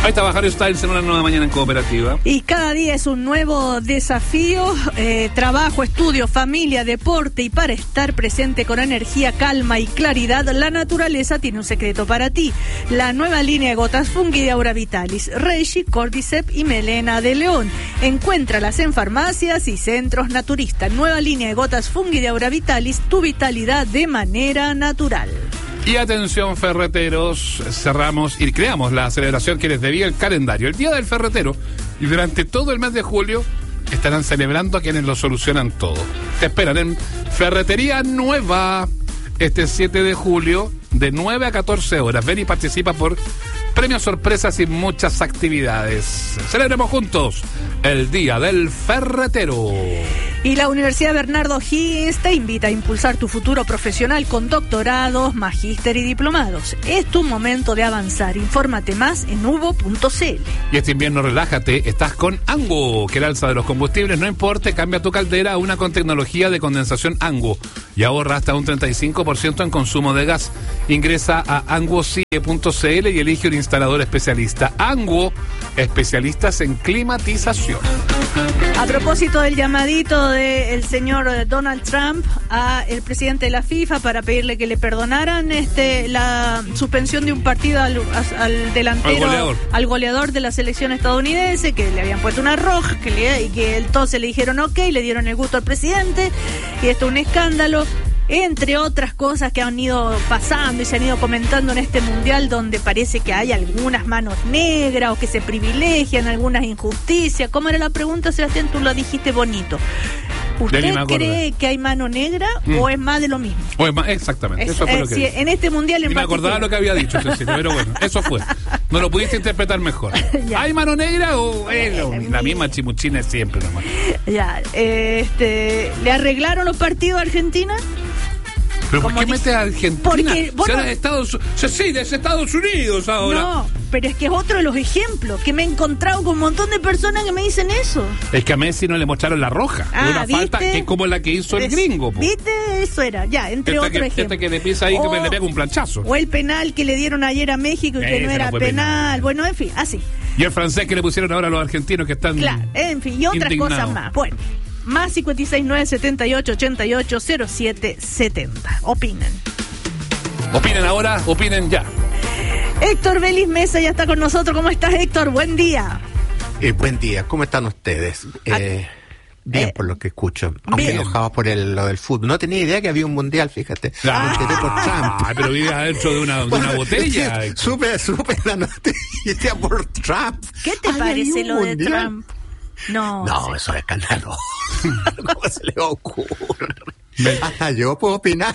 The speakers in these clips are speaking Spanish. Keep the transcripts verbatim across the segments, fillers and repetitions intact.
Ahí está Harry Styles en una nueva mañana en Cooperativa. Y cada día es un nuevo desafío, eh, trabajo, estudio, familia, deporte, y para estar presente con energía, calma y claridad, la naturaleza tiene un secreto para ti. La nueva línea de gotas Fungi de Aura Vitalis, Reishi, Cordyceps y Melena de León. Encuéntralas en farmacias y centros naturistas. Nueva línea de gotas Fungi de Aura Vitalis, tu vitalidad de manera natural. Y atención, ferreteros, cerramos y creamos la celebración que les debía el calendario. El Día del Ferretero, y durante todo el mes de julio estarán celebrando a quienes lo solucionan todo. Te esperan en Ferretería Nueva este siete de julio de nueve a catorce horas. Ven y participa por premios, sorpresas y muchas actividades. Celebremos juntos el Día del Ferretero. Y la Universidad Bernardo Higgins te invita a impulsar tu futuro profesional con doctorados, magíster y diplomados. Es tu momento de avanzar. Infórmate más en hubo punto c l. Y este invierno relájate, estás con Anguo. Que el alza de los combustibles no importe, cambia tu caldera a una con tecnología de condensación Anguo y ahorra hasta un treinta y cinco por ciento en consumo de gas. Ingresa a anguo c i e punto c l y elige un instalador especialista. Anguo, especialistas en climatización. A propósito del llamadito del señor Donald Trump a el presidente de la FIFA para pedirle que le perdonaran este la suspensión de un partido al, al delantero, al goleador. al goleador de la selección estadounidense, que le habían puesto una roja, que le, y que entonces le dijeron ok, le dieron el gusto al presidente, y esto es un escándalo. Entre otras cosas que han ido pasando y se han ido comentando en este mundial, donde parece que hay algunas manos negras o que se privilegian algunas injusticias. ¿Cómo era la pregunta, Sebastián? Tú lo dijiste bonito. ¿Usted cree que hay mano negra mm. o es más de lo mismo? O es más, exactamente. Es, eso fue eh, lo que sí, en este mundial en y me acordaba lo que había dicho, Cecilia, pero bueno, eso fue. No lo pudiste interpretar mejor. ¿Hay mano negra o es lo, la misma chimuchina siempre nomás? Ya, eh, este, ¿le arreglaron los partidos a Argentina? ¿Pero por qué metes a Argentina? Porque, bueno, si ahora es Estados, sí, es Estados Unidos ahora. No, pero es que es otro de los ejemplos, que me he encontrado con un montón de personas que me dicen eso. Es que a Messi no le mostraron la roja. Ah, una ¿viste? Falta que es como la que hizo el gringo. Po. ¿Viste? Eso era, ya, entre otros ejemplos. Este que le pisa ahí, o, que le pega un planchazo. O el penal que le dieron ayer a México y que Ese no era no penal. penal. Bueno, en fin, así. Y el francés que le pusieron ahora a los argentinos que están Claro, en fin, y otras indignados. cosas más. Bueno. Más cincuenta y seis, nueve, setenta y ocho, ochenta y ocho, cero siete, setenta. Opinen. Opinen ahora, opinen ya. Héctor Belis Mesa ya está con nosotros. ¿Cómo estás, Héctor? Buen día. Eh, buen día. ¿Cómo están ustedes? Eh, bien, eh, por lo que escucho. Aunque enojado por el, lo del fútbol. No tenía idea que había un mundial, fíjate. Ah, me quedé por Trump. Ah, pero vive adentro de una, de una botella. Sí, supe, supe la noticia por Trump. ¿Qué te Ay, parece lo mundial? de Trump? No, no, sí. Eso es escandaloso. ¿Cómo se le ocurre? Hasta yo puedo opinar.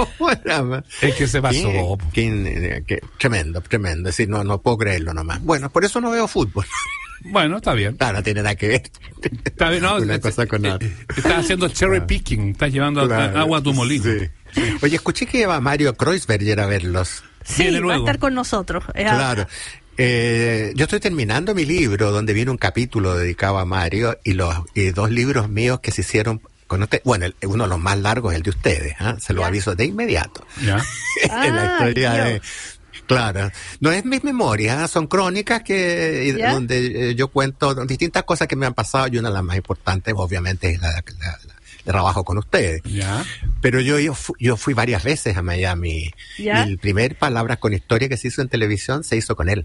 Es que se pasó. ¿Qué, qué, qué, tremendo, tremendo. Es decir, no, no puedo creerlo nomás. Bueno, por eso no veo fútbol. Bueno, está bien. Claro, no tiene nada que ver. Está bien, no. Una es, cosa con otra. Estás haciendo cherry picking, estás llevando claro, agua a tu molino. Sí. Sí. Oye, escuché que iba Mario Kreuzberger a verlos. Sí, va a estar con nosotros. Claro. Eh, yo estoy terminando mi libro donde viene un capítulo dedicado a Mario y los y dos libros míos que se hicieron con usted. Bueno, el, uno de los más largos es el de ustedes, ¿eh? Se lo aviso de inmediato. ¿Ya? En la historia ah, de... Claro, no es mis memorias, son crónicas que ¿Ya? donde eh, yo cuento distintas cosas que me han pasado y una de las más importantes obviamente es la, la, la de trabajo con ustedes. ¿Ya? Pero yo, yo, fui, yo fui varias veces a Miami. ¿Ya? Y el primer Palabras con Historia que se hizo en televisión se hizo con él.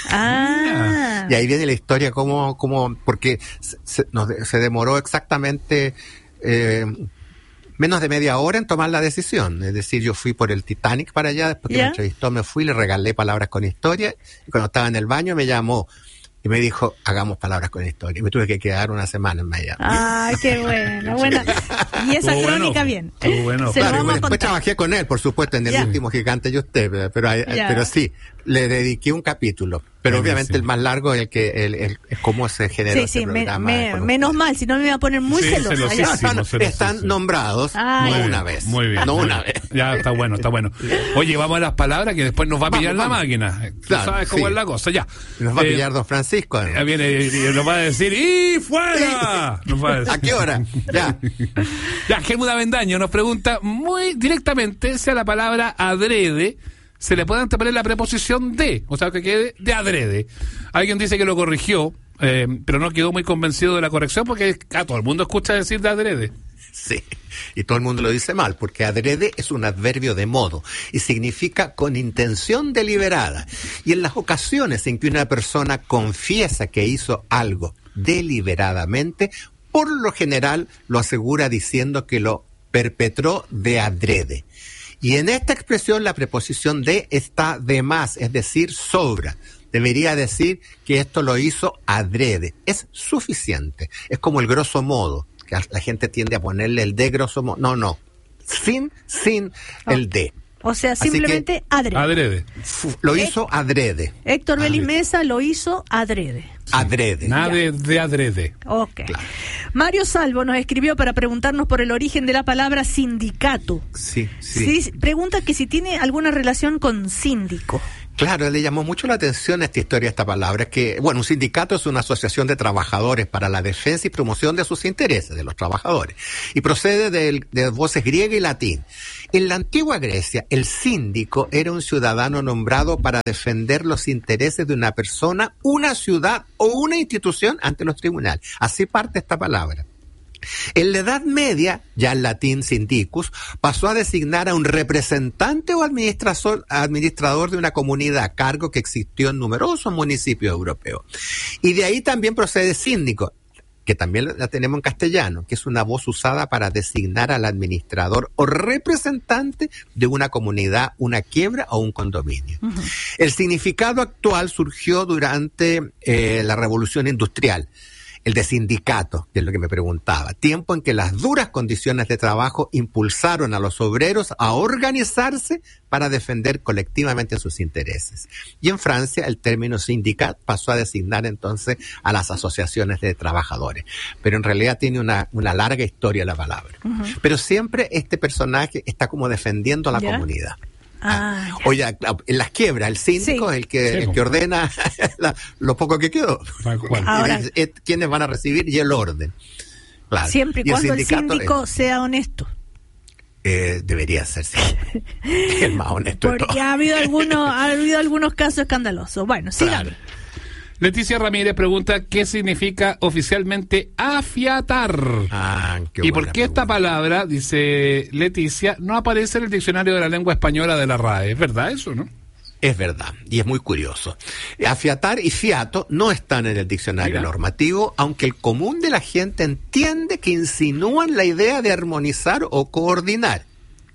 Ah. Y ahí viene la historia como, como porque se, nos, se demoró exactamente eh, menos de media hora en tomar la decisión. Es decir, yo fui por el Titanic para allá, después que ¿Ya? me entrevistó me fui, le regalé Palabras con Historia y cuando estaba en el baño me llamó y me dijo, hagamos Palabras con Historia. Y me tuve que quedar una semana en Miami. ¡Ay, qué bueno! Buena. Y esa crónica bueno, bien. Bueno. Se claro, lo vamos después a trabajé con él, por supuesto, en el ya. último Gigante y usted, pero, pero sí, le dediqué un capítulo. Pero Buenísimo. Obviamente el más largo es el que el, el, es cómo se generó sí, sí, este me, programa. Me, menos mal, si no me iba a poner muy sí, celosa. celosísimo, están, celosísimo. están nombrados ah, no ya. una vez. Muy bien. No muy una bien. vez. Ya está bueno, está bueno. Oye, vamos a las palabras que después nos va a pillar vamos, la vamos. máquina. Claro, ¿Sabes cómo sí. es la cosa? Ya. Nos va eh, a pillar don Francisco. Ya viene y, y nos va a decir ¡y fuera! Nos va a, decir. ¿A qué hora? Ya. Ya, Helmut Avendaño nos pregunta muy directamente si a la palabra adrede se le puede anteponer la preposición de, o sea, que quede de adrede. Alguien dice que lo corrigió, eh, pero no quedó muy convencido de la corrección porque a todo el mundo escucha decir de adrede. Sí, y todo el mundo lo dice mal, porque adrede es un adverbio de modo y significa con intención deliberada. Y en las ocasiones en que una persona confiesa que hizo algo deliberadamente, por lo general lo asegura diciendo que lo perpetró de adrede. Y en esta expresión la preposición de está de más, es decir, sobra. Debería decir que esto lo hizo adrede. Es suficiente. Es como el grosso modo, que la gente tiende a ponerle el de grosso modo. No, no. Sin, sin oh. el de. O sea, simplemente que, adrede. Adrede. Lo hizo adrede. Héctor Belis Mesa lo hizo adrede. Sí. Adrede. Nada de, de adrede. Ok. Claro. Mario Salvo nos escribió para preguntarnos por el origen de la palabra sindicato. Sí, sí. sí pregunta que si tiene alguna relación con síndico. Claro, le llamó mucho la atención esta historia, esta palabra, que, bueno, un sindicato es una asociación de trabajadores para la defensa y promoción de sus intereses, de los trabajadores, y procede de, de voces griega y latín. En la antigua Grecia, el síndico era un ciudadano nombrado para defender los intereses de una persona, una ciudad o una institución ante los tribunales. Así parte esta palabra. En la Edad Media, ya en latín syndicus, pasó a designar a un representante o administrador, administrador de una comunidad, cargo que existió en numerosos municipios europeos. Y de ahí también procede síndico, que también la tenemos en castellano, que es una voz usada para designar al administrador o representante de una comunidad, una quiebra o un condominio. Uh-huh. El significado actual surgió durante eh, la Revolución Industrial. El de sindicato, que es lo que me preguntaba, tiempo en que las duras condiciones de trabajo impulsaron a los obreros a organizarse para defender colectivamente sus intereses. Y en Francia el término sindicat pasó a designar entonces a las asociaciones de trabajadores. Pero en realidad tiene una, una larga historia la palabra. Uh-huh. Pero siempre este personaje está como defendiendo a la ¿Ya? comunidad. Ah, Oye, en las quiebras, el síndico sí. es el que, sí, el que ordena la, lo poco que quedó. Ahora, es, es, quiénes van a recibir y el orden. Claro. Siempre y, y cuando el, el síndico es, sea honesto. Eh, debería ser, sí. El más honesto. Porque ha habido algunos, ha habido algunos casos escandalosos. Bueno, sigamos. Claro. Leticia Ramírez pregunta qué significa oficialmente afiatar. Ah, qué ¿Y por qué pregunta. Esta palabra, dice Leticia, no aparece en el diccionario de la lengua española de la R A E? ¿Es verdad eso, no? Es verdad, y es muy curioso. Afiatar y fiato no están en el diccionario Mira. normativo, aunque el común de la gente entiende que insinúan la idea de armonizar o coordinar.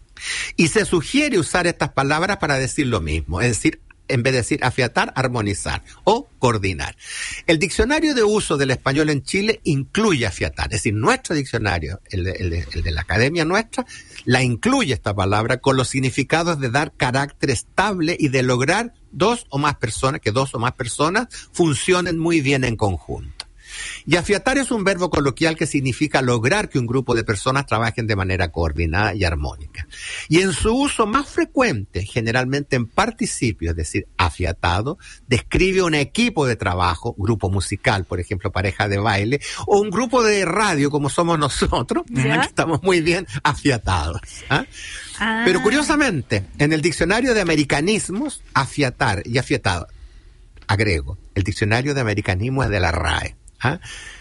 Y se sugiere usar estas palabras para decir lo mismo, es decir, en vez de decir afiatar, armonizar o coordinar. El diccionario de uso del español en Chile incluye afiatar, es decir, nuestro diccionario, el de, el de, el de la academia nuestra, la incluye esta palabra con los significados de dar carácter estable y de lograr dos o más personas, que dos o más personas funcionen muy bien en conjunto. Y afiatar es un verbo coloquial que significa lograr que un grupo de personas trabajen de manera coordinada y armónica. Y en su uso más frecuente, generalmente en participio, es decir, afiatado, describe un equipo de trabajo, grupo musical, por ejemplo, pareja de baile, o un grupo de radio como somos nosotros, que estamos muy bien afiatados. ¿Ah? Ah. Pero curiosamente, en el diccionario de americanismos, afiatar y afiatado, agrego, el diccionario de americanismo es de la R A E. ¿Ah?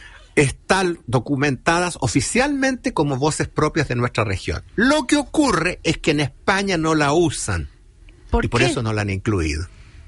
Están documentadas oficialmente como voces propias de nuestra región. Lo que ocurre es que en España no la usan ¿Por y por qué? eso no la han incluido.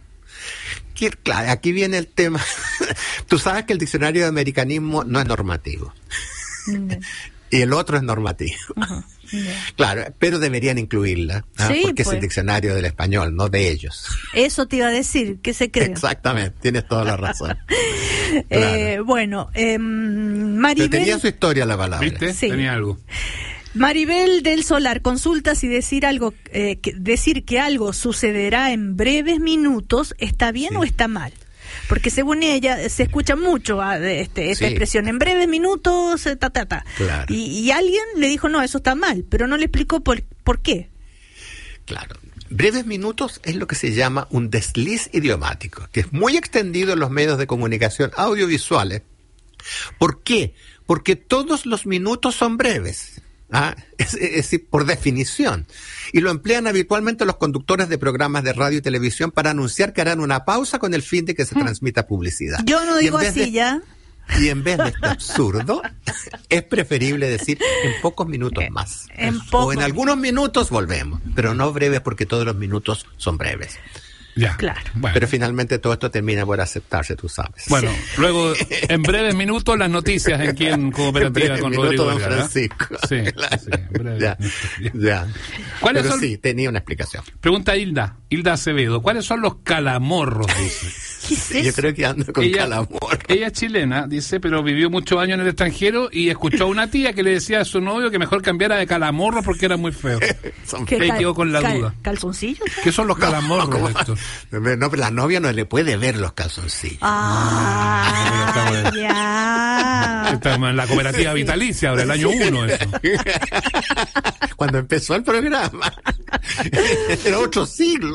Que, claro, aquí viene el tema. Tú sabes que el diccionario de americanismo no es normativo. Mm. Y el otro es normativo. Uh-huh. Yeah. Claro, pero deberían incluirla, ¿ah? Sí, porque pues. es el diccionario del español, no de ellos. Eso te iba a decir, ¿qué se cree? Exactamente, tienes toda la razón. Claro. eh, bueno, eh, Maribel... Pero tenía su historia la palabra. ¿Viste? Sí. Tenía algo. Maribel del Solar consulta si decir algo, eh, que, decir que algo sucederá en breves minutos está bien sí. o está mal. Porque según ella se escucha mucho ah, este, esta sí. expresión, en breves minutos, ta, ta, ta. Claro. Y, y alguien le dijo, no, eso está mal, pero no le explicó por, por qué. Claro. Breves minutos es lo que se llama un desliz idiomático, que es muy extendido en los medios de comunicación audiovisuales. ¿Por qué? Porque todos los minutos son breves. ¿ah? Es, es decir, por definición. Y lo emplean habitualmente los conductores de programas de radio y televisión para anunciar que harán una pausa con el fin de que se transmita publicidad. Yo no digo así de, ya. Y en vez de este absurdo, es preferible decir en pocos minutos más. En o pocos en algunos minutos volvemos, pero no breves porque todos los minutos son breves. Ya. Claro. Bueno. Pero finalmente todo esto termina por aceptarse, tú sabes. Bueno, luego, en breves minutos, las noticias en Quién Cooperativa con Rodrigo don Vergara. Francisco. Sí, Claro. sí, en breve. Ya, ya. ¿Cuáles Pero son? sí, tenía una explicación. Pregunta Hilda, Hilda Acevedo, ¿cuáles son los calamorros? Dice. ¿Qué es Yo eso? creo que ando con Ella, calamor. ella es chilena, dice, pero vivió muchos años en el extranjero y escuchó a una tía que le decía a su novio que mejor cambiara de calamorro porque era muy feo. Son ¿Qué Ahí cal- quedó con la cal- duda. ¿Calzoncillos? ¿Qué son los calamorros, ¿cómo? Héctor? No, pero la novia no le puede ver los calzoncillos. Ah, ya. Estamos en la cooperativa vitalicia, ahora el año uno eso. Cuando empezó el programa. Era otro siglo.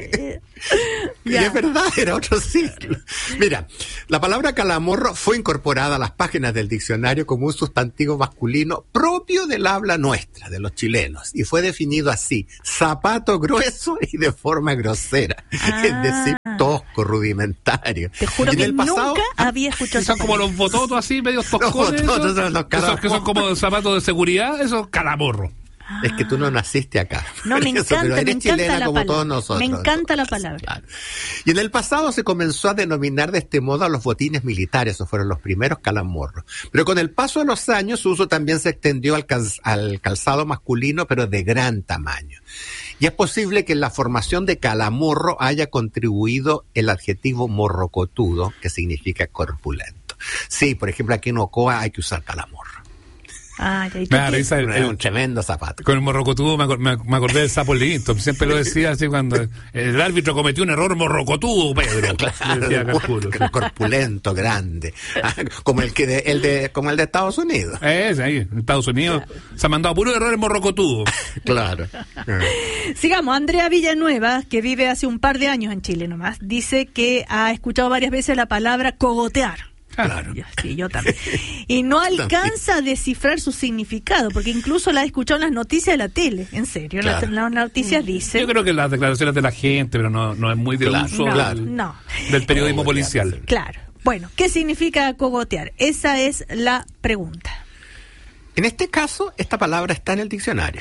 Y Ya. es verdad, era otro siglo. Mira, la palabra calamorro fue incorporada a las páginas del diccionario como un sustantivo masculino propio del habla nuestra, de los chilenos, y fue definido así: zapato grueso y de forma grosera, Ah. es decir, tosco, rudimentario. Te juro Y en que el pasado, nunca había escuchado Son esa como palabra. los bototos así, medios toscones. Los bototos esos, son los esos que son calamorros. como zapatos de seguridad, esos calamorros. es que tú no naciste acá. No, me Por eso, pero encanta, me eres encanta chilena la como palabra. todos nosotros. Me encanta la palabra. Claro. Y en el pasado se comenzó a denominar de este modo a los botines militares, esos fueron los primeros calamorros. Pero con el paso de los años su uso también se extendió al, cal- al calzado masculino, pero de gran tamaño. Y es posible que en la formación de calamorro haya contribuido el adjetivo morrocotudo, que significa corpulento. Sí, por ejemplo, aquí en Ocoa hay que usar calamorro. Ah, ya, ¿y tú Claro, qué? esa- el- Es un tremendo zapato. Con el morrocotudo me, acor- me, me acordé del sapo Livingstone. Siempre lo decía así cuando el árbitro cometió un error morrocotudo, Pedro. Le decía Carpuro, sí. Corpulento, grande. Ah, como el que de, el de, como el de Estados Unidos. Es ahí, en Estados Unidos se ha mandado puro error el morrocotudo. Claro. Sigamos, Andrea Villanueva, que vive hace un par de años en Chile nomás, dice que ha escuchado varias veces la palabra cogotear. Claro. Yo- Sí, yo también. Y no alcanza a descifrar su significado, porque incluso la ha escuchado en las noticias de la tele. En serio, en las- Claro. las noticias dice. Yo creo que las declaraciones de la gente, pero no, no es muy de Claro, uso no, del, no. del periodismo Cogotear, policial. sí. Claro. Bueno, ¿qué significa cogotear? Esa es la pregunta. En este caso, esta palabra está en el diccionario.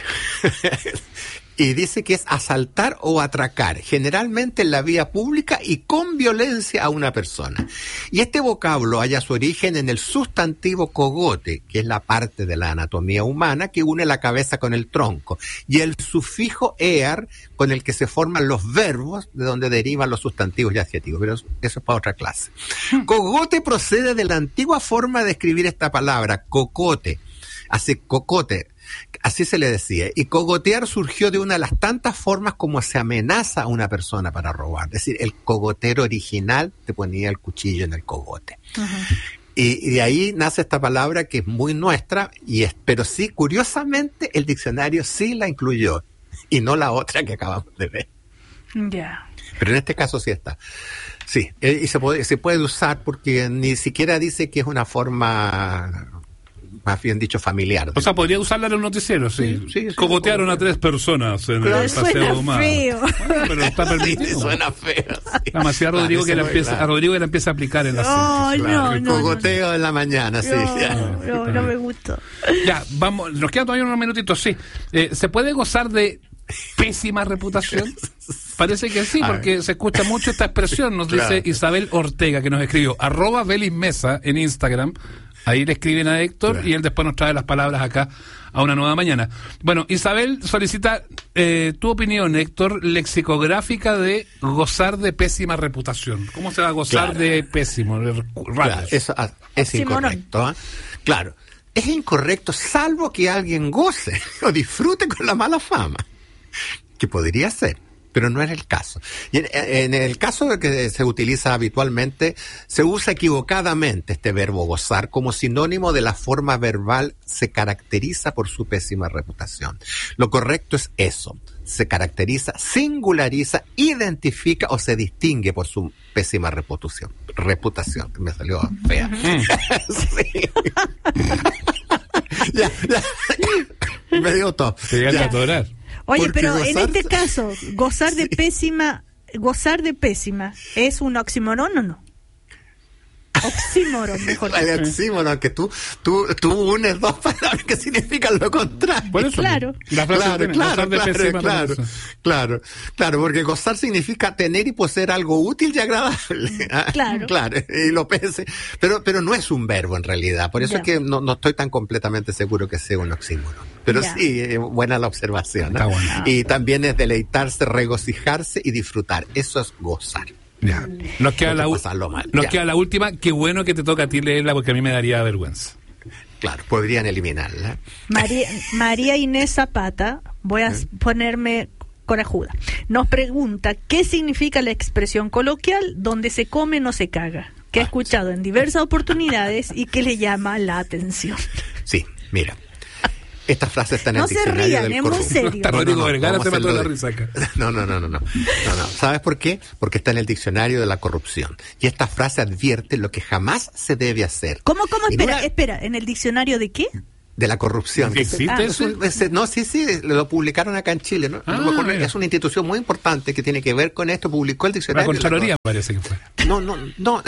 Y dice que es asaltar o atracar, generalmente en la vía pública y con violencia a una persona. Y este vocablo halla su origen en el sustantivo cogote, que es la parte de la anatomía humana que une la cabeza con el tronco, y el sufijo ear, con el que se forman los verbos, de donde derivan los sustantivos y adjetivos. Pero eso es para otra clase. Cogote procede de la antigua forma de escribir esta palabra, cocote. Así, cocote, así se le decía. Y cogotear surgió de una de las tantas formas como se amenaza a una persona para robar. Es decir, el cogotero original te ponía el cuchillo en el cogote. Y, y de ahí nace esta palabra que es muy nuestra, y es, pero sí, curiosamente, el diccionario sí la incluyó, y no la otra que acabamos de ver. Ya. Pero en este caso sí está. Sí, eh, y se puede, se puede usar porque ni siquiera dice que es una forma, más bien dicho, familiar. O sea, podría usarla en los noticieros, sí. Sí, sí, sí. Cogotearon a tres personas en Pero el suena paseo humano. feo. Bueno, pero está Sí, permitido. suena feo. Sí. La Macía Rodrigo Claro, que la eso empieza, claro. a Rodrigo que la empieza a aplicar en la No, serie. Claro, no, el no, cogoteo en la mañana, sí. No, ya. no, no me gustó. Ya, vamos, nos quedan todavía unos minutitos, sí. Eh, ¿Se puede gozar de pésima reputación? Parece que sí, A porque ver. se escucha mucho esta expresión, nos Claro. dice Isabel Ortega, que nos escribió, arroba Belis Mesa en Instagram. Ahí le escriben a Héctor Claro. y él después nos trae las palabras acá a una nueva mañana. Bueno, Isabel solicita eh, tu opinión, Héctor, lexicográfica de gozar de pésima reputación. ¿Cómo se va a gozar Claro. de pésimo? De raro. Claro, eso ah, es Oxímoron. incorrecto. ¿eh? Claro, es incorrecto salvo que alguien goce o disfrute con la mala fama, que podría ser, pero no es el caso. Y en, en el caso de que se utiliza habitualmente, se usa equivocadamente este verbo gozar como sinónimo de la forma verbal se caracteriza por su pésima reputación. Lo correcto es eso. Se caracteriza, singulariza, identifica o se distingue por su pésima reputación. Reputación, que me salió fea. Sí. ya, ya. Me dio todo. Te llegan a adorar. Oye, Porque pero en gozar- este caso, gozar de Sí. pésima, gozar de pésima, ¿es un oxímoron o no? Oxímoron, mejor El dicho. oxímoron, que tú, tú, tú unes dos palabras que significan lo contrario. Por eso, Claro. la frase Claro, tiene, claro, gozar de claro, pésima claro, por eso. claro, claro, porque gozar significa tener y poseer algo útil y agradable. Claro. Claro, y lo pese, pero, pero no es un verbo en realidad, por eso Ya. es que no, no estoy tan completamente seguro que sea un oxímoron. Pero Ya. sí, eh, buena la observación. ¿no? Está bueno. Y también es deleitarse, regocijarse y disfrutar. Eso es gozar. Ya. Nos queda, No la, te u- pasarlo mal, nos ya. queda la última. Qué bueno que te toca a ti leerla porque a mí me daría vergüenza. Claro, podrían eliminarla. María, María Inés Zapata, voy a ponerme corajuda, nos pregunta qué significa la expresión coloquial donde se come no se caga, que ha escuchado en diversas oportunidades y que le llama la atención. Sí, mira. Esta frase está en No el se diccionario rían, del es muy corrupto. serio. Hasta Rodrigo Vergara vamos se a mató de la hacerlo risa acá. No, no, no, no, no, no, no. ¿Sabes por qué? Porque está en el diccionario de la corrupción. Y esta frase advierte lo que jamás se debe hacer. ¿Cómo, cómo? En Espera, una- espera, ¿en el diccionario de qué? De la corrupción. ¿Existe Ah, Es un- ese- no, sí, sí, lo publicaron acá en Chile. ¿no? Ah, No me acuerdo, mira. es una institución muy importante que tiene que ver con esto. Publicó el La diccionario. de Contraloría parece que fue. cor- No, no, no. no,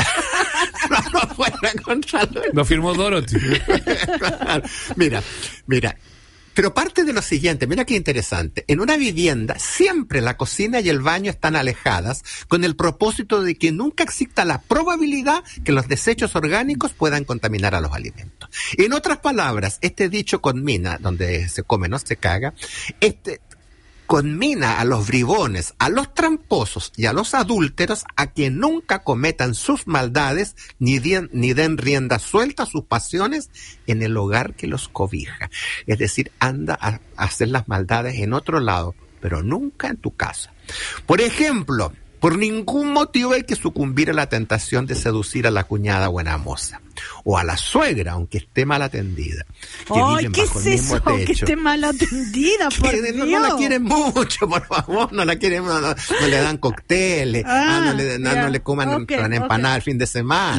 no fue la Contraloría. Lo firmó Dorothy. Claro. Mira, mira. Pero parte de lo siguiente, mira qué interesante. En una vivienda siempre la cocina y el baño están alejadas con el propósito de que nunca exista la probabilidad que los desechos orgánicos puedan contaminar a los alimentos. En otras palabras, este dicho conmina, donde se come no se caga, este conmina a los bribones, a los tramposos y a los adúlteros a que nunca cometan sus maldades ni den, ni den rienda suelta a sus pasiones en el hogar que los cobija. Es decir, anda a, a hacer las maldades en otro lado, pero nunca en tu casa. Por ejemplo, por ningún motivo hay que sucumbir a la tentación de seducir a la cuñada buena moza o a la suegra, aunque esté mal atendida. que ¡Ay, viven qué bajo es el mismo eso! Que techo. esté mal atendida, por Que no, Dios. no la quieren mucho, por favor, no la quieren, no, no, no le dan cócteles, Ah, ah, no, le, no, ya, no le coman ok, una empanada ok. el fin de semana.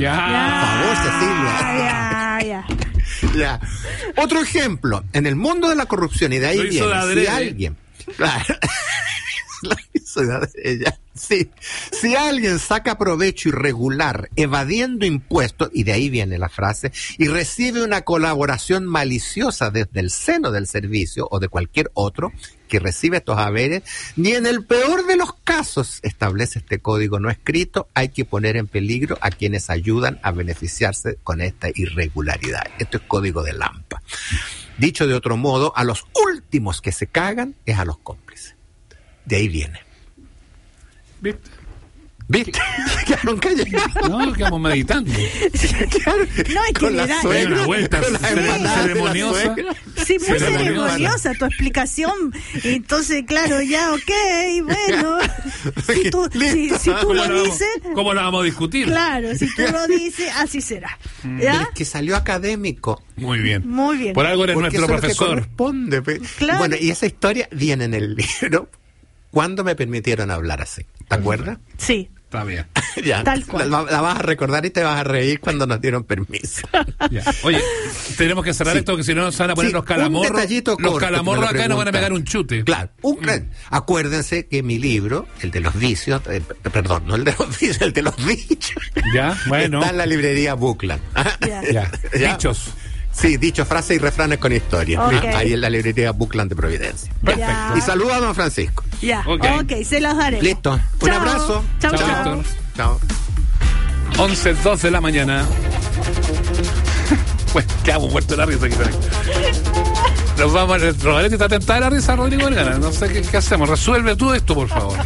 Ya. Por favor, Ya, Cecilia. ya. Ya. Otro ejemplo, en el mundo de la corrupción, y de ahí Lo hizo viene, de si adrede. alguien, claro, lo hizo de adrede, sí, si alguien saca provecho irregular, evadiendo impuestos, y de ahí viene la frase, y recibe una colaboración maliciosa desde el seno del servicio o de cualquier otro que recibe estos haberes, ni en el peor de los casos establece este código no escrito, hay que poner en peligro a quienes ayudan a beneficiarse con esta irregularidad. Esto es código de Lampa. Dicho de otro modo, a los últimos que se cagan es a los cómplices. De ahí viene. ¿Viste? ¿Viste? Quedaron callados. No, quedamos meditando. No, es que Con le la da- Hay una vuelta con la cere- empanada de la ceremoniosa. suegra. Sí, muy Ceremoniosa. ceremoniosa tu explicación. Entonces, claro, ya, ok, bueno. Si tú, si, Listo. si tú ¿Cómo lo lo vamos- dices, ¿Cómo lo vamos a discutir? claro, si tú lo dices, así será. Pero ¿Ya? es que salió académico. Muy bien. Muy bien. Por algo eres Porque nuestro eso es lo que profesor. corresponde, pe. Claro. Bueno, y esa historia viene en el libro. ¿Cuándo me permitieron hablar así? ¿Te acuerdas? Sí. Está bien. Ya. Tal cual. La, la vas a recordar y te vas a reír cuando nos dieron permiso. Ya. Oye, tenemos que cerrar Sí. esto porque si no nos van a poner Sí, los un calamorros. detallito Los corto que calamorros me lo acá nos van a preguntan. pegar un chute. Claro. Un, Acuérdense que mi libro, el de los vicios, eh, perdón, no el de los vicios, el de los dichos, Ya, bueno. está en la librería Buckland. Ya. Ya. Ya. Dichos. Sí, dichos, frases y refranes con historia. Ok. Ahí en la librería Buckland de Providencia. Ya. Y saluda a don Francisco. Ya, Ok. ok, se los daremos. Listo. Un Chao. abrazo. Chao, Chao, chao. Víctor. Chao. once, dos de la mañana. Bueno, quedamos muertos de la risa aquí. Nos vamos a... Roberto está tentada de la risa, Rodrigo Vergara. No sé qué, qué hacemos. Resuelve tú esto, por favor.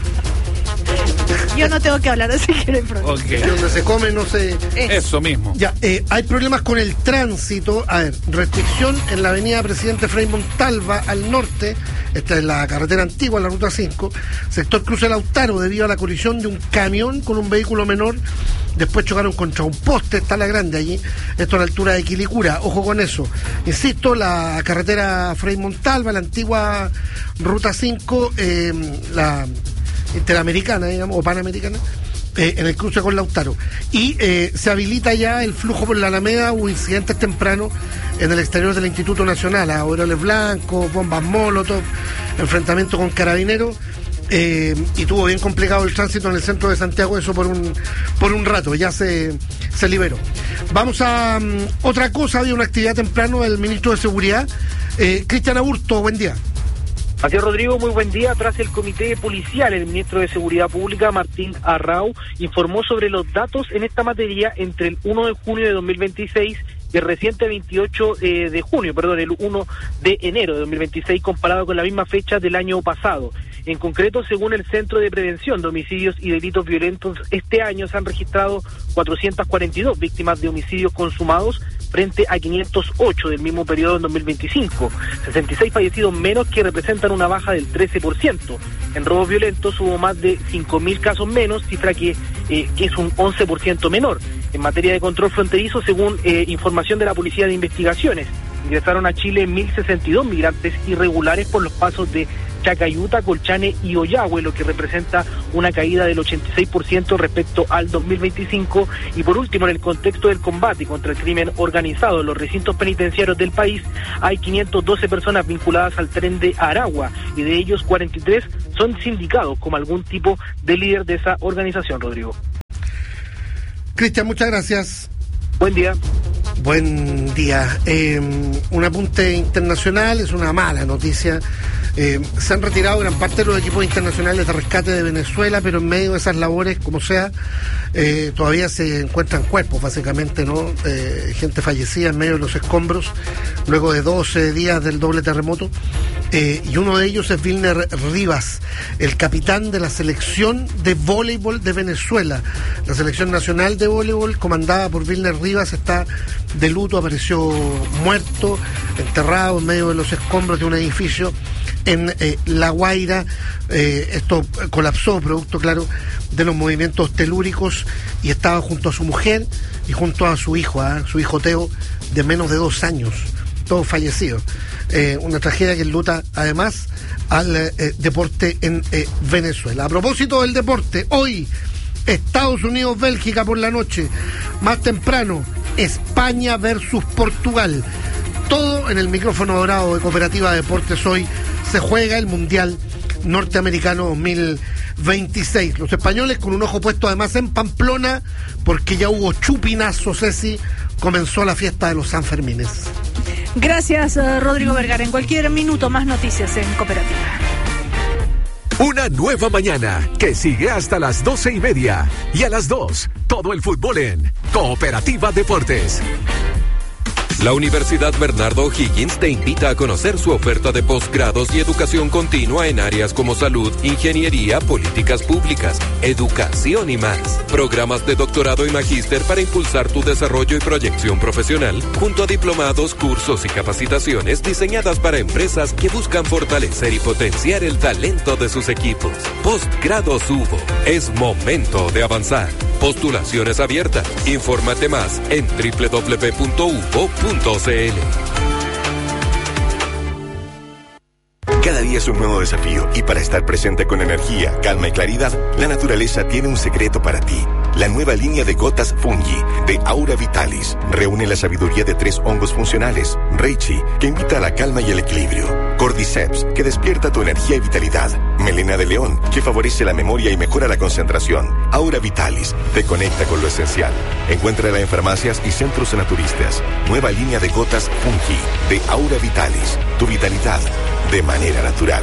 Yo no tengo que hablar, así que no hay problema. Ok. Que donde se come no se... Eso mismo. Ya, eh, hay problemas con el tránsito. A ver, restricción en la avenida Presidente Frei Montalva al norte. Esta es la carretera antigua, la ruta cinco. Sector Cruce Lautaro, debido a la colisión de un camión con un vehículo menor. Después chocaron contra un poste, está la grande allí. Esto a la altura de Quilicura. Ojo con eso. Insisto, la carretera Frei Montalva, la antigua ruta cinco, eh, la interamericana, digamos, o panamericana, eh, en el cruce con Lautaro. Y eh, se habilita ya el flujo por la Alameda. Hubo incidentes tempranos en el exterior del Instituto Nacional, a Aureoles Blancos, bombas molotov, enfrentamiento con carabineros. Eh, y tuvo bien complicado el tránsito en el centro de Santiago, eso por un por un rato, ya se, se liberó. Vamos a um, otra cosa, había una actividad temprano del ministro de Seguridad, eh, Cristian Aburto, buen día. Así es, Rodrigo, muy buen día. Tras el comité policial, el ministro de Seguridad Pública, Martín Arrau, informó sobre los datos en esta materia entre el primero de junio de dos mil veintiséis y el reciente veintiocho eh, de junio, perdón, el primero de enero de dos mil veintiséis, comparado con la misma fecha del año pasado. En concreto, según el Centro de Prevención de Homicidios y Delitos Violentos, este año se han registrado cuatrocientas cuarenta y dos víctimas de homicidios consumados frente a quinientos ocho del mismo periodo en dos mil veinticinco, sesenta y seis fallecidos menos, que representan una baja del trece por ciento. En robos violentos hubo más de cinco mil casos menos, cifra que, eh, que es un once por ciento menor. En materia de control fronterizo, según eh, información de la Policía de Investigaciones, ingresaron a Chile mil sesenta y dos migrantes irregulares por los pasos de Chacayuta, Colchane y Ollagüe, lo que representa una caída del ochenta y seis por ciento respecto al dos mil veinticinco. Y por último, en el contexto del combate contra el crimen organizado en los recintos penitenciarios del país, hay quinientas doce personas vinculadas al tren de Aragua, y de ellos cuarenta y tres son sindicados como algún tipo de líder de esa organización, Rodrigo. Cristian, muchas gracias. Buen día. Buen día. Eh, un apunte internacional, es una mala noticia. Eh, se han retirado gran parte de los equipos internacionales de rescate de Venezuela, pero en medio de esas labores, como sea, eh, todavía se encuentran cuerpos, básicamente, ¿no? Eh, gente fallecida en medio de los escombros, luego de doce días del doble terremoto. Eh, y uno de ellos es Vilner Rivas, el capitán de la selección de voleibol de Venezuela. La selección nacional de voleibol, comandada por Vilner Rivas, está de luto, apareció muerto, enterrado en medio de los escombros de un edificio en eh, La Guaira. Eh, esto colapsó producto, claro, de los movimientos telúricos, y estaba junto a su mujer y junto a su hijo, ¿eh? su hijo Teo, de menos de dos años, todos fallecidos. Eh, una tragedia que enluta además al eh, deporte en eh, Venezuela. A propósito del deporte, hoy Estados Unidos-Bélgica por la noche, más temprano España versus Portugal. Todo en el micrófono dorado de Cooperativa Deportes. Hoy se juega el Mundial Norteamericano dos mil veintiséis. Los españoles con un ojo puesto además en Pamplona, porque ya hubo chupinazo, Ceci, comenzó la fiesta de los Sanfermines. Gracias, uh, Rodrigo Vergara. En cualquier minuto más noticias en Cooperativa. Una nueva mañana que sigue hasta las doce y media. Y a las dos, todo el fútbol en Cooperativa Deportes. La Universidad Bernardo O'Higgins te invita a conocer su oferta de posgrados y educación continua en áreas como salud, ingeniería, políticas públicas, educación y más. Programas de doctorado y magíster para impulsar tu desarrollo y proyección profesional, junto a diplomados, cursos y capacitaciones diseñadas para empresas que buscan fortalecer y potenciar el talento de sus equipos. Postgrados U B O. Es momento de avanzar. Postulaciones abiertas. Infórmate más en doble u doble u doble u punto u b o punto c l. Cada día es un nuevo desafío, y para estar presente con energía, calma y claridad, la naturaleza tiene un secreto para ti. La nueva línea de gotas Fungi de Aura Vitalis reúne la sabiduría de tres hongos funcionales. Reishi, que invita a la calma y el equilibrio. Cordyceps, que despierta tu energía y vitalidad. Melena de león, que favorece la memoria y mejora la concentración. Aura Vitalis te conecta con lo esencial. Encuéntrala en farmacias y centros naturistas. Nueva línea de gotas Fungi de Aura Vitalis. Tu vitalidad de manera natural.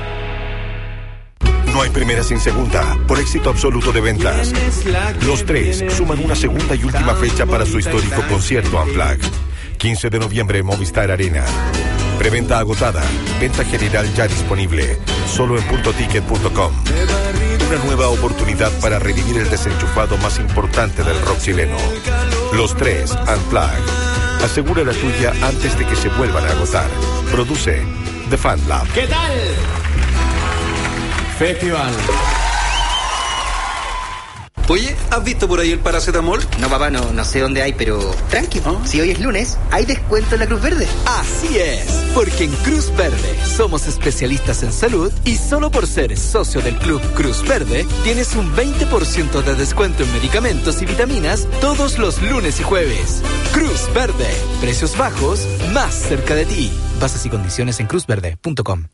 No hay primera sin segunda, por éxito absoluto de ventas. Los Tres suman una segunda y última fecha para su histórico concierto Unplugged. quince de noviembre, Movistar Arena. Preventa agotada, venta general ya disponible, solo en punto ticket punto com. Una nueva oportunidad para revivir el desenchufado más importante del rock chileno. Los Tres Unplugged. Asegura la tuya antes de que se vuelvan a agotar. Produce The Fan Lab. ¿Qué tal? Festival. Oye, ¿has visto por ahí el paracetamol? No, papá, no, no sé dónde hay, pero tranqui, ¿oh? Si hoy es lunes, hay descuento en la Cruz Verde. Así es, porque en Cruz Verde somos especialistas en salud y solo por ser socio del Club Cruz Verde tienes un veinte por ciento de descuento en medicamentos y vitaminas todos los lunes y jueves. Cruz Verde, precios bajos, más cerca de ti. Bases y condiciones en cruz verde punto com.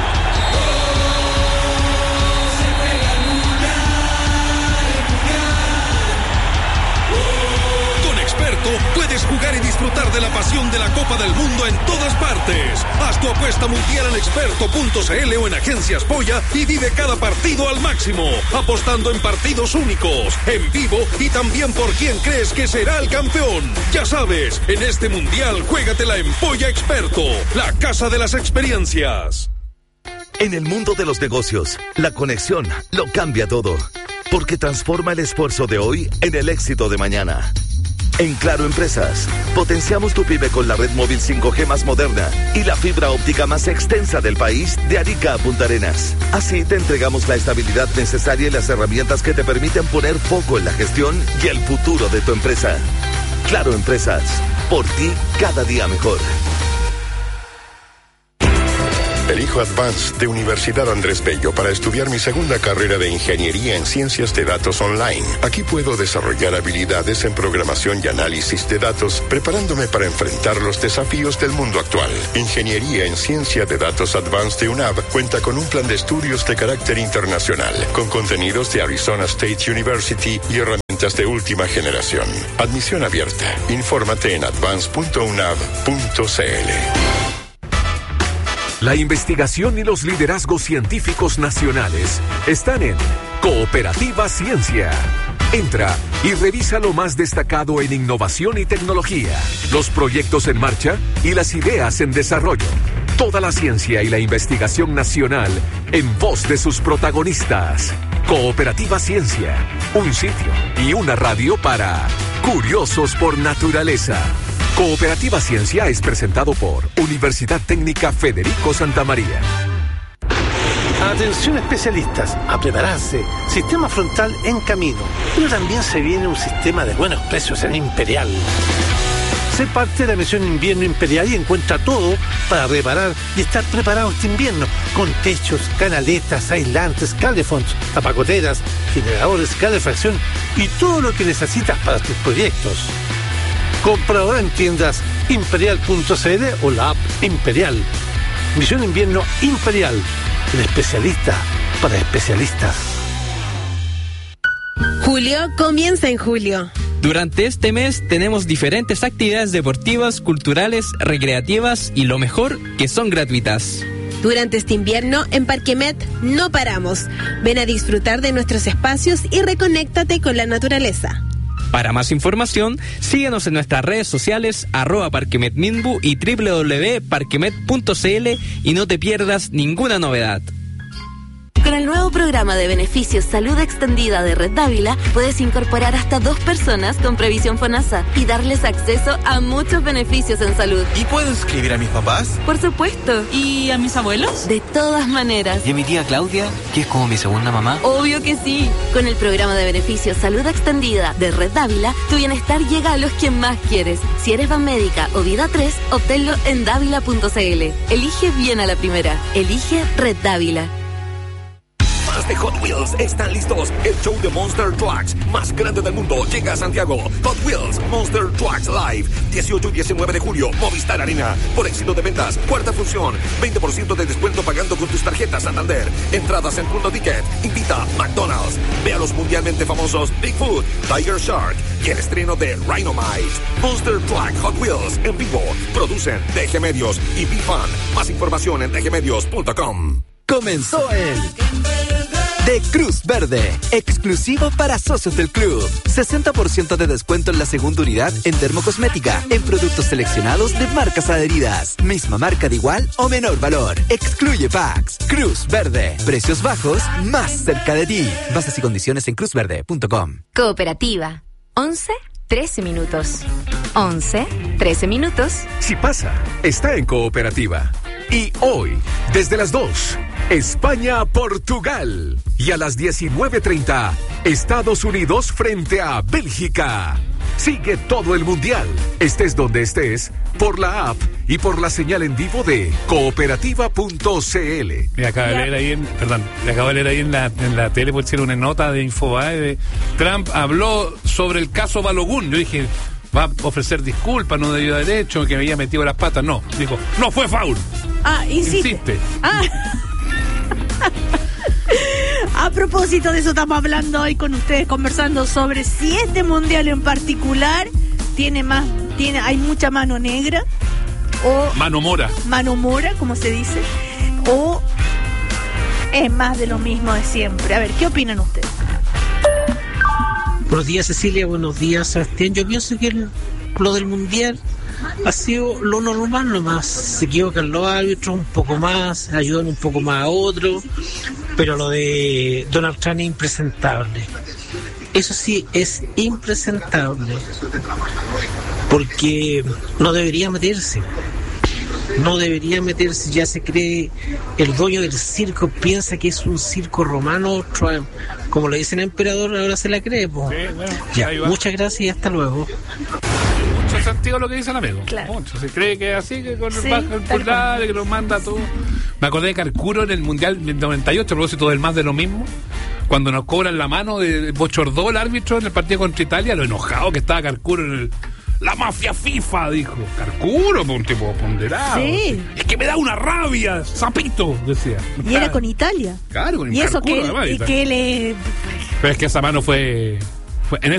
Puedes jugar y disfrutar de la pasión de la Copa del Mundo en todas partes. Haz tu apuesta mundial en experto punto c l o en Agencias Polla y vive cada partido al máximo, apostando en partidos únicos, en vivo y también por quién crees que será el campeón. Ya sabes, en este mundial juégatela en Polla Experto, la casa de las experiencias. En el mundo de los negocios, la conexión lo cambia todo, porque transforma el esfuerzo de hoy en el éxito de mañana. En Claro Empresas, potenciamos tu pyme con la red móvil cinco G más moderna y la fibra óptica más extensa del país de Arica a Punta Arenas. Así te entregamos la estabilidad necesaria y las herramientas que te permiten poner foco en la gestión y el futuro de tu empresa. Claro Empresas, por ti cada día mejor. Elijo Advanced de Universidad Andrés Bello para estudiar mi segunda carrera de Ingeniería en Ciencias de Datos Online. Aquí puedo desarrollar habilidades en programación y análisis de datos, preparándome para enfrentar los desafíos del mundo actual. Ingeniería en Ciencia de Datos Advanced de U N A V cuenta con un plan de estudios de carácter internacional, con contenidos de Arizona State University y herramientas de última generación. Admisión abierta. Infórmate en advance punto u n a v punto c l. La investigación y los liderazgos científicos nacionales están en Cooperativa Ciencia. Entra y revisa lo más destacado en innovación y tecnología, los proyectos en marcha y las ideas en desarrollo. Toda la ciencia y la investigación nacional en voz de sus protagonistas. Cooperativa Ciencia, un sitio y una radio para curiosos por naturaleza. Cooperativa Ciencia es presentado por Universidad Técnica Federico Santa María. Atención especialistas, a prepararse. Sistema frontal en camino, pero también se viene un sistema de buenos precios en Imperial. Sé parte de la misión Invierno Imperial y encuentra todo para reparar y estar preparado este invierno, con techos, canaletas, aislantes, calefonts, tapacoteras, generadores, calefacción y todo lo que necesitas para tus proyectos. Compra ahora en tiendas imperial punto c l o la app Imperial. Misión Invierno Imperial, el especialista para especialistas. Julio comienza en julio. Durante este mes tenemos diferentes actividades deportivas, culturales, recreativas y lo mejor, que son gratuitas. Durante este invierno, en Parquemet no paramos. Ven a disfrutar de nuestros espacios y reconéctate con la naturaleza. Para más información, síguenos en nuestras redes sociales, arroba parquemetminbu y doble u doble u doble u punto parquemet punto c l y no te pierdas ninguna novedad. Con el nuevo programa de beneficios Salud Extendida de Red Dávila, puedes incorporar hasta dos personas con previsión FONASA y darles acceso a muchos beneficios en salud. ¿Y puedo inscribir a mis papás? Por supuesto. ¿Y a mis abuelos? De todas maneras. ¿Y a mi tía Claudia, que es como mi segunda mamá? Obvio que sí. Con el programa de beneficios Salud Extendida de Red Dávila, tu bienestar llega a los que más quieres. Si eres Banmédica o Vida tres, obténlo en dávila punto c l. Elige bien a la primera. Elige Red Dávila. De Hot Wheels están listos. El show de Monster Trucks más grande del mundo llega a Santiago. Hot Wheels Monster Trucks Live, dieciocho y diecinueve de julio, Movistar Arena. Por éxito de ventas, cuarta función, veinte por ciento de descuento pagando con tus tarjetas Santander. Entradas en Punto Ticket. Invita McDonald's. Ve a los mundialmente famosos Bigfoot, Tiger Shark y el estreno de Rhinomite. Monster Truck Hot Wheels en vivo. Producen D G Medios y B-Fan. Más información en d g medios punto com. Comenzó el de Cruz Verde, exclusivo para socios del club. sesenta por ciento de descuento en la segunda unidad en dermocosmética, en productos seleccionados de marcas adheridas. Misma marca de igual o menor valor. Excluye packs. Cruz Verde. Precios bajos, más cerca de ti. Bases y condiciones en cruz verde punto com. Cooperativa. once, trece minutos. once, trece minutos. Si pasa, está en Cooperativa. Y hoy, desde las dos, España-Portugal. Y a las diecinueve treinta, Estados Unidos frente a Bélgica. Sigue todo el mundial, estés donde estés, por la app y por la señal en vivo de cooperativa punto c l. Me acabo de leer ahí en, perdón, me acabo de leer ahí en la, en la tele, por decir una nota de Infobae de Trump habló sobre el caso Balogun. Yo dije, va a ofrecer disculpas, no debió haber hecho, que me había metido las patas. No, dijo, no fue foul. Ah, insiste. Insiste. Ah. A propósito de eso estamos hablando hoy con ustedes, conversando sobre si este mundial en particular tiene más, tiene, hay mucha mano negra o mano mora, mano mora, como se dice, o es más de lo mismo de siempre. A ver, ¿qué opinan ustedes? Buenos días, Cecilia, buenos días, Sebastián. Yo pienso que el, lo del mundial ha sido lo normal nomás. Se equivocan los árbitros un poco más, ayudan un poco más a otros, pero lo de Donald Trump es impresentable. Eso sí, es impresentable, porque no debería meterse. No debería meterse, ya se cree el dueño del circo, piensa que es un circo romano, Trump. Como le dicen emperador, ahora se la cree. Po. Sí, bueno, ya, muchas gracias y hasta luego. Mucho sentido lo que dice el amigo. Claro. Mucho. Se cree que es así, que con sí, el bajo el pulgar, que lo manda todo. Me acordé de Carcuro en el Mundial del noventa y ocho, a propósito del más de lo mismo. Cuando nos cobran la mano de Bochordó, el árbitro, en el partido contra Italia, lo enojado que estaba Carcuro en el... La mafia FIFA, dijo. Carcuro, un tipo ponderado. Sí. Es que me da una rabia, sapito, decía. Y era con Italia. Claro, con y eso Carcuro, que, además, y que le... Pero es que esa mano fue... fue en